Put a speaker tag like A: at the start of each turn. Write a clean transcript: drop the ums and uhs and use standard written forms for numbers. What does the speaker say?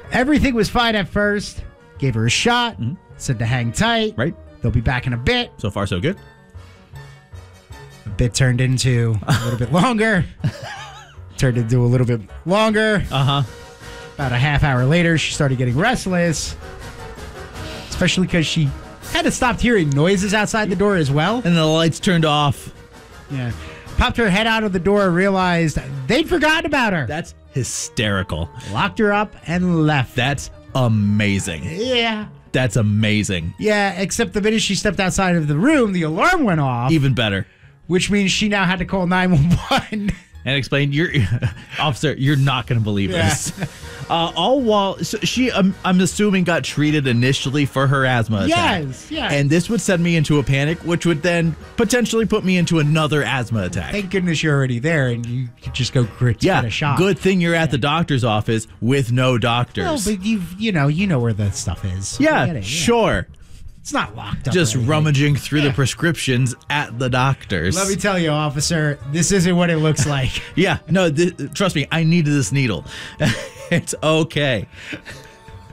A: Everything was fine at first. Gave her a shot. Said to hang tight.
B: Right.
A: They'll be back in a bit.
B: So far, so good.
A: A bit turned into a little bit longer. Turned into a little bit longer.
B: Uh-huh.
A: About a half hour later, she started getting restless. Especially because she kind of stopped hearing noises outside the door as well.
B: And the lights turned off.
A: Yeah. Popped her head out of the door, realized they'd forgotten about her.
B: That's hysterical.
A: Locked her up and left.
B: That's amazing.
A: Yeah.
B: That's amazing.
A: Yeah, except the minute she stepped outside of the room, the alarm went off.
B: Even better.
A: Which means she now had to call 911.
B: And explain, officer, you're not going to believe this. All while she, I'm assuming, got treated initially for her asthma attack.
A: Yes.
B: And this would send me into a panic, which would then potentially put me into another asthma attack.
A: Thank goodness you're already there and you could just go get a shot.
B: Good thing you're at the doctor's office with no doctors.
A: No, but you know where that stuff is.
B: Yeah, sure.
A: It's not locked up.
B: Just rummaging through the prescriptions at the doctor's.
A: Let me tell you, officer, this isn't what it looks like.
B: Yeah, no, trust me, I needed this needle. It's okay.